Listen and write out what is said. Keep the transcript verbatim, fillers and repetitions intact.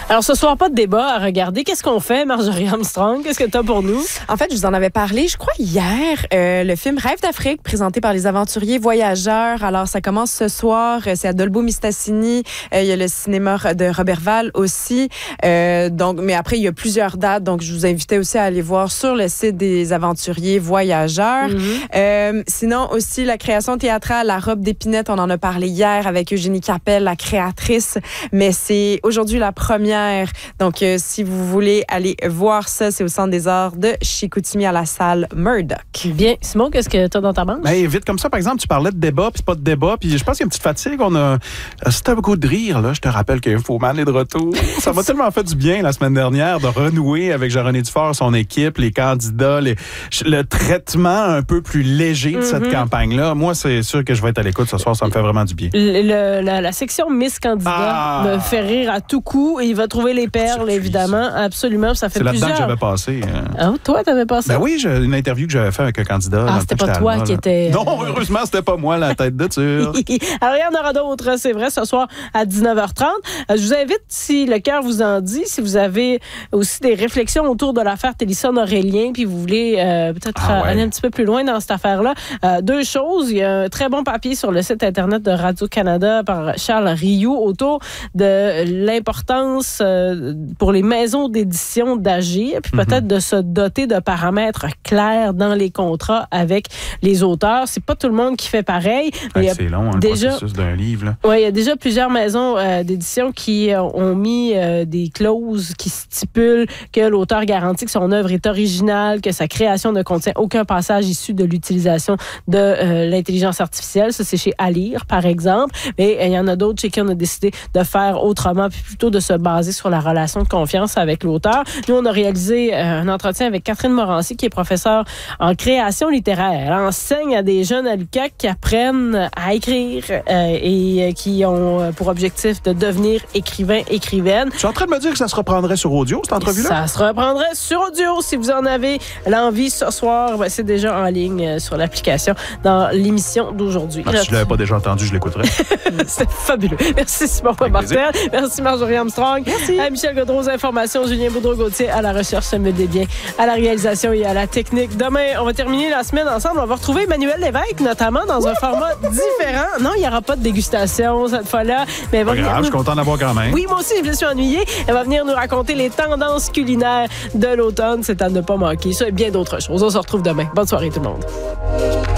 Alors, ce soir, pas de débat à regarder. Qu'est-ce qu'on fait, Marjorie Armstrong? Qu'est-ce que tu as pour nous? En fait, je vous en avais parlé, je crois, hier, euh, le film Rêve d'Afrique, présenté par les aventuriers voyageurs. Alors, ça commence ce soir. C'est à Dolbeau-Mistassini. Euh, il y a le cinéma de Roberval aussi. Euh, donc, mais après, il y a plusieurs dates. Donc, je vous invitais aussi à aller voir sur le site des aventuriers voyageurs. Mm-hmm. Euh, sinon, aussi, la création théâtrale La Robe d'Épinette, on en a parlé hier avec Eugénie Capel, la créatrice. Mais c'est aujourd'hui la première. Donc, euh, si vous voulez aller voir ça, c'est au Centre des Arts de Chicoutimi à la salle Murdoch. Bien. Simon, qu'est-ce que tu as dans ta manche? Ben, vite comme ça, par exemple, tu parlais de débat, puis pas de débat, puis je pense qu'il y a une petite fatigue. On a... C'était beaucoup de rire, là. Je te rappelle qu'Infoman est de retour. Ça m'a tellement fait du bien la semaine dernière de renouer avec Jean-René Dufort, son équipe, les candidats, les... le traitement un peu plus léger de mm-hmm. cette campagne-là. Moi, c'est sûr que je vais être à l'écoute ce soir. Ça me fait vraiment du bien. Le, le, la, la section Miss Candidat ah. me fait rire à tout coup. Et il va trouver les perles, évidemment. Absolument. Ça fait c'est plusieurs... là-dedans que j'avais passé. Hein. Ah, toi, t'avais passé? Ben oui, j'ai une interview que j'avais faite avec un candidat. Ah, c'était pas toi qui était... Non, heureusement, c'était pas moi, la tête de turc. Alors, il y en aura d'autres, c'est vrai, ce soir à dix-neuf heures trente. Je vous invite, si le cœur vous en dit, si vous avez aussi des réflexions autour de l'affaire Télisson-Aurélien, puis vous voulez euh, peut-être ah, ouais. aller un petit peu plus loin dans cette affaire-là. Euh, deux choses. Il y a un très bon papier sur le site Internet de Radio-Canada par Charles Rioux autour de l'importance euh, pour les maisons d'édition d'agir, puis mm-hmm. peut-être de se doter de paramètres clairs dans les contrats avec les auteurs. C'est pas tout le monde qui fait pareil. Mais c'est long, hein, déjà, le processus d'un livre. Oui, il y a déjà plusieurs maisons euh, d'édition qui euh, ont mis euh, des clauses qui stipulent que l'auteur garantit que son œuvre est originale, que sa création ne contient aucun passage issu de l'utilisation de euh, l'intelligence artificielle. Ça, c'est chez Alire, par exemple. Mais il y en a d'autres chez qui on a décidé de faire autrement, puis plutôt de se baser sur la relation de confiance avec l'auteur. Nous, on a réalisé euh, un entretien avec Catherine Morancy, qui est professeure en création littéraire. Elle enseigne à des jeunes à l'U Q A C qui apprennent à écrire euh, et euh, qui ont pour objectif de devenir écrivain, écrivaine. Tu es en train de me dire que ça se reprendrait sur audio, cette entrevue-là? Ça se reprendrait sur audio. Si vous en avez l'envie ce soir, ben, c'est déjà en ligne euh, sur l'application dans l'émission d'aujourd'hui. Ah, si je ne l'avais pas déjà entendu, je l'écouterais. C'est fabuleux. Merci Simon Martel. Merci Marjorie Armstrong. Merci. À Michel Gaudreau aux informations, Julien Boudreau-Gauthier à la recherche, Samuel Desbiens à la réalisation et à la technique. Demain, on va terminer la semaine ensemble. On va retrouver Emmanuel Lévesque, notamment dans un format différent. Non, il n'y aura pas de dégustation cette fois-là. Mais elle va pas grave, nous... je suis content d'avoir quand même. Oui, moi aussi, je me suis ennuyée. Elle va venir nous raconter les tendances culinaires de l'automne. C'est à ne pas manquer. Ça et bien d'autres choses. On se retrouve demain. Bonne soirée tout le monde.